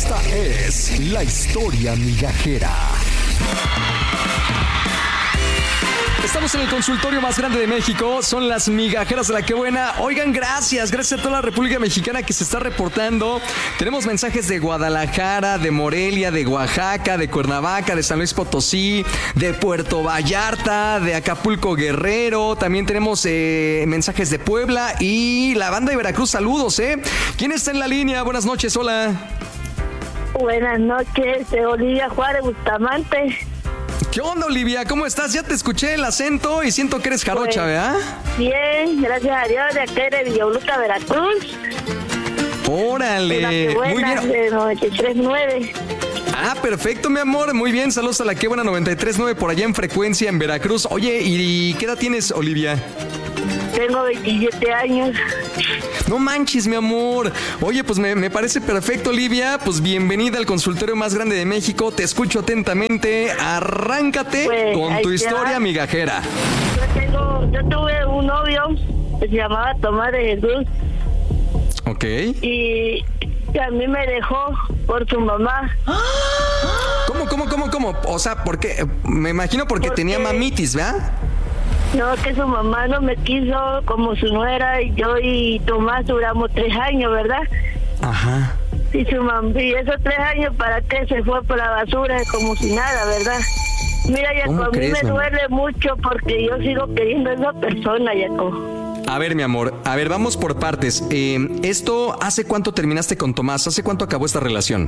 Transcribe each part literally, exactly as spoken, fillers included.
Esta es la historia migajera. Estamos en el consultorio más grande de México, son las migajeras de la que buena. Oigan, gracias, gracias a toda la República Mexicana que se está reportando. Tenemos mensajes de Guadalajara, de Morelia, de Oaxaca, de Cuernavaca, de San Luis Potosí, de Puerto Vallarta, de Acapulco Guerrero. También tenemos eh, mensajes de Puebla y la banda de Veracruz. Saludos, ¿eh? ¿Quién está en la línea? Buenas noches, hola. Buenas noches, Olivia Juárez Bustamante. ¿Qué onda, Olivia? ¿Cómo estás? Ya te escuché el acento y siento que eres jarocha, pues, ¿verdad? Bien, gracias a Dios, de aquí de Villauluca, Veracruz. ¡Órale! Buena, muy bien. De noventa y tres punto nueve. Ah, perfecto, mi amor. Muy bien, saludos a la que buena noventa y tres punto nueve por allá en frecuencia en Veracruz. Oye, ¿y qué edad tienes, Olivia? Tengo veintisiete años. No manches, mi amor. Oye, pues me, me parece perfecto, Olivia. Pues bienvenida al consultorio más grande de México. Te escucho atentamente. Arráncate pues, con tu historia va. migajera. Yo tengo, yo tuve un novio que se llamaba Tomás de Jesús. Ok. Y, y a mí me dejó por su mamá. ¿Cómo, cómo, cómo, cómo? O sea, porque me imagino porque, porque tenía mamitis, ¿verdad? No, que su mamá no me quiso como su nuera, y yo y Tomás duramos tres años, ¿verdad? Ajá. Y su mamá, y esos tres años, ¿para qué se fue por la basura? Como si nada, ¿verdad? Mira, Yaco, a mí me duele mucho porque yo sigo queriendo a esa persona, Yaco. A ver, mi amor, a ver, vamos por partes. Eh, ¿Esto hace cuánto terminaste con Tomás? ¿Hace cuánto acabó esta relación?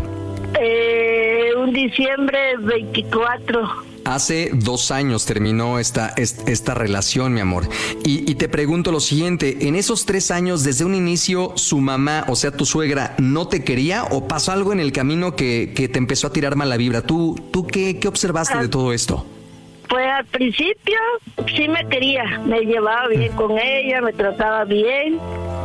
Eh, un diciembre veinticuatro. Hace dos años terminó esta, esta, esta relación, mi amor. Y, y te pregunto lo siguiente, ¿en esos tres años, desde un inicio, su mamá, o sea, tu suegra, no te quería o pasó algo en el camino que, que te empezó a tirar mala vibra? ¿Tú, tú qué, qué observaste ah, de todo esto? Pues al principio sí me quería, me llevaba bien con ella, me trataba bien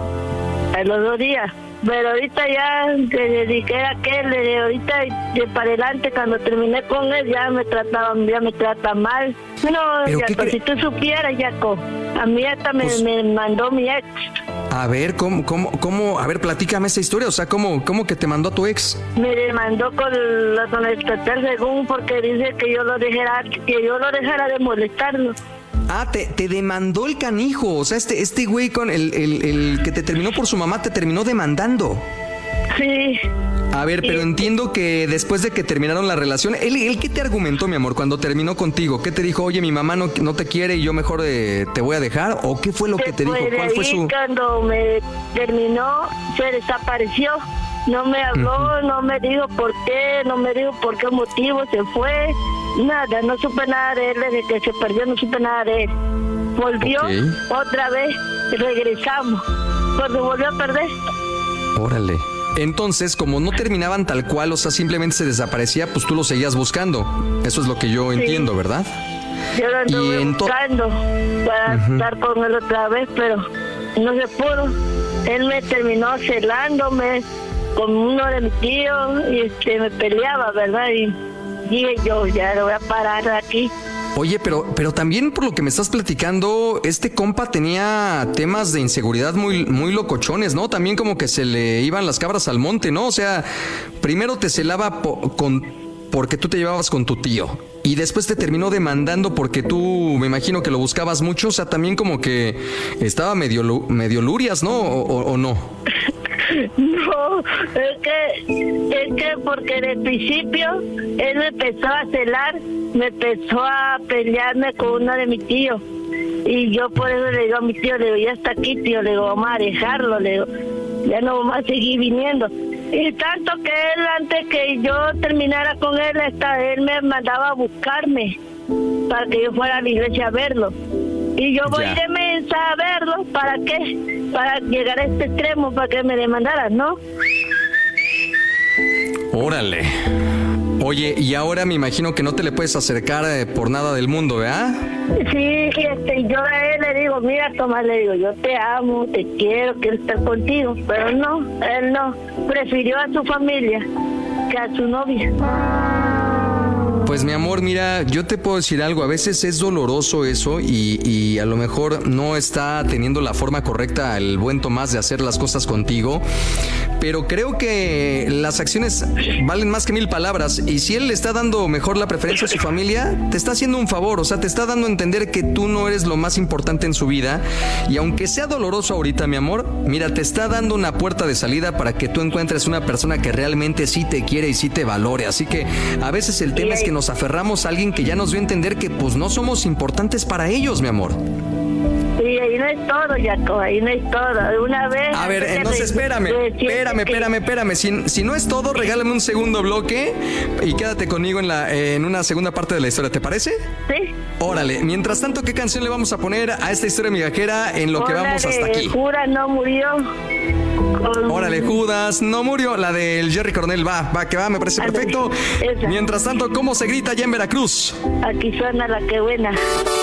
a los dos días. Pero ahorita ya le dediqué a aquel, de ahorita de para adelante cuando terminé con él ya me trataban, ya me trata mal. No, Yaco, si tú supieras, Yaco, a mí hasta me, pues, me mandó mi ex. A ver, ¿cómo, cómo, cómo? A ver, platícame esa historia, o sea, ¿cómo, cómo que te mandó a tu ex? Me demandó con, la, con el estatal según porque dice que yo lo dejara, que yo lo dejara de molestarlo. Ah, te, te demandó el canijo. O sea, este, este güey con el, el, el que te terminó por su mamá te terminó demandando. Sí. A ver, pero sí. Entiendo que después de que terminaron la relación, ¿él, él qué te argumentó, mi amor, cuando terminó contigo? ¿Qué te dijo? Oye, mi mamá no, no te quiere y yo mejor eh, te voy a dejar. ¿O qué fue lo que te dijo? ¿Cuál fue su...? Cuando me terminó, se desapareció. No me habló, uh-huh. no me dijo por qué, no me dijo por qué motivo se fue. Nada, no supe nada de él, desde que se perdió no supe nada de él. Volvió okay. otra vez, regresamos. Cuando volvió a perder. Órale. Entonces, como no terminaban tal cual, o sea, simplemente se desaparecía, pues tú lo seguías buscando. Eso es lo que yo sí. entiendo, ¿verdad? Yo lo anduve ento- buscando para uh-huh. estar con él otra vez, pero no se pudo. Él me terminó celándome con uno de mis tíos y este, me peleaba, ¿verdad? Y dije yo, ya lo voy a parar aquí. Oye, pero, pero también por lo que me estás platicando, este compa tenía temas de inseguridad muy, muy locochones, ¿no? También como que se le iban las cabras al monte, ¿no? O sea, primero te celaba po- con, porque tú te llevabas con tu tío y después te terminó demandando porque tú, me imagino que lo buscabas mucho, o sea, también como que estaba medio, medio lurias, ¿no? ¿O, o, o no? No, es que, es que porque de principio él me empezó a celar, me empezó a pelearme con uno de mis tíos. Y yo por eso le digo a mi tío, le digo, ya está aquí, tío, le digo, vamos a dejarlo, le digo, ya no vamos a seguir viniendo. Y tanto que él, antes que yo terminara con él, hasta él me mandaba a buscarme para que yo fuera a la iglesia a verlo. Y yo voy ya. de mensa a verlo, ¿para qué? Para llegar a este extremo, para que me demandaran, ¿no? Órale. Oye, y ahora me imagino que no te le puedes acercar eh, por nada del mundo, ¿verdad? Sí, este, yo a él le digo, mira, Tomás, le digo, yo te amo, te quiero, quiero estar contigo, pero no, él no, prefirió a su familia que a su novia. Pues mi amor, mira, yo te puedo decir algo, a veces es doloroso eso y, y a lo mejor no está teniendo la forma correcta el buen Tomás de hacer las cosas contigo, pero creo que las acciones valen más que mil palabras. Y si él le está dando mejor la preferencia a su familia, te está haciendo un favor. O sea, te está dando a entender que tú no eres lo más importante en su vida. Y aunque sea doloroso ahorita, mi amor, mira, te está dando una puerta de salida para que tú encuentres una persona que realmente sí te quiere y sí te valore. Así que a veces el tema es que nos aferramos a alguien que ya nos dio a entender que pues no somos importantes para ellos, mi amor. Sí, ahí no es todo, Jacob, ahí no es todo. Una vez... A ver, entonces espérame, espérame, espérame, espérame. Si, si no es todo, regálame un segundo bloque y quédate conmigo en, la, en una segunda parte de la historia, ¿te parece? Sí. Órale, mientras tanto, ¿qué canción le vamos a poner a esta historia migajera en lo que Órale, vamos hasta aquí? Judas no murió. Con... Órale, Judas no murió, la del Jerry Coronel, va, va, que va, me parece perfecto. Esa. Mientras tanto, ¿cómo se grita allá en Veracruz? Aquí suena la que buena.